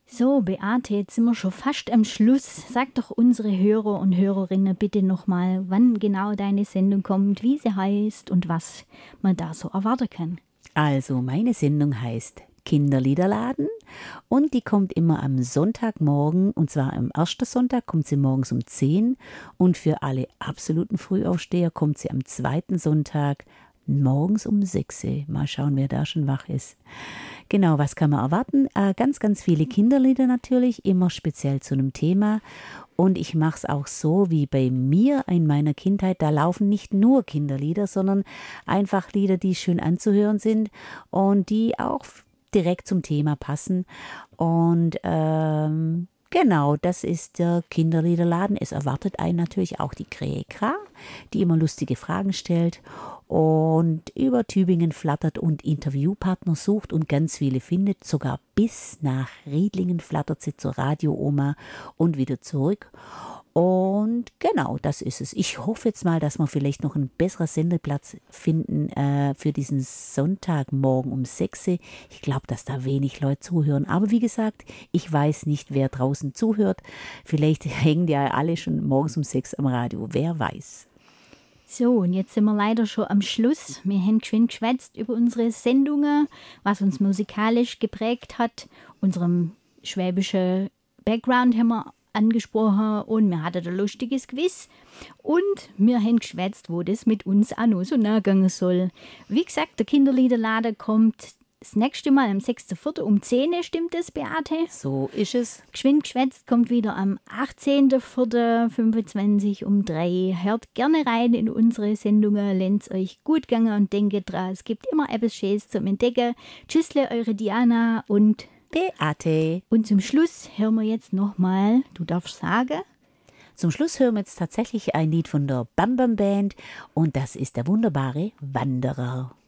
So, Beate, jetzt sind wir schon fast am Schluss. Sag doch unsere Hörer und Hörerinnen bitte nochmal, wann genau deine Sendung kommt, wie sie heißt und was man da so erwarten kann. Also, meine Sendung heißt Kinderliederladen und die kommt immer am Sonntagmorgen, und zwar am ersten Sonntag kommt sie morgens um 10 und für alle absoluten Frühaufsteher kommt sie am zweiten Sonntag morgens um 6. Mal schauen, wer da schon wach ist. Genau, was kann man erwarten? Ganz, ganz viele Kinderlieder natürlich, immer speziell zu einem Thema. Und ich mache es auch so wie bei mir in meiner Kindheit. Da laufen nicht nur Kinderlieder, sondern einfach Lieder, die schön anzuhören sind und die auch direkt zum Thema passen. Und genau, das ist der Kinderliederladen. Es erwartet einen natürlich auch die Kräkra, die immer lustige Fragen stellt und über Tübingen flattert und Interviewpartner sucht und ganz viele findet. Sogar bis nach Riedlingen flattert sie zur Radio-Oma und wieder zurück. Und genau, das ist es. Ich hoffe jetzt mal, dass wir vielleicht noch einen besseren Sendeplatz finden für diesen Sonntagmorgen um 6. Ich glaube, dass da wenig Leute zuhören. Aber wie gesagt, ich weiß nicht, wer draußen zuhört. Vielleicht hängen ja alle schon morgens um 6 am Radio. Wer weiß. So, und jetzt sind wir leider schon am Schluss. Wir haben geschwind geschwätzt über unsere Sendungen, was uns musikalisch geprägt hat. Unserem schwäbischen Background haben wir angesprochen und wir hatten ein lustiges Quiz. Und wir haben geschwätzt, wo das mit uns auch noch so nahe gehen soll. Wie gesagt, der Kinderliederladen kommt das nächste Mal am 6.4. um 10 Uhr, stimmt das, Beate? So ist es. Geschwind geschwätzt kommt wieder am 18.04.25 um 3. Hört gerne rein in unsere Sendungen, lasst euch gut gehen und denkt dran, es gibt immer etwas Schönes zum Entdecken. Tschüssle, eure Diana und Beate. Und zum Schluss hören wir jetzt nochmal, du darfst sagen. Zum Schluss hören wir jetzt tatsächlich ein Lied von der Bam Bam Band und das ist der wunderbare Wanderer.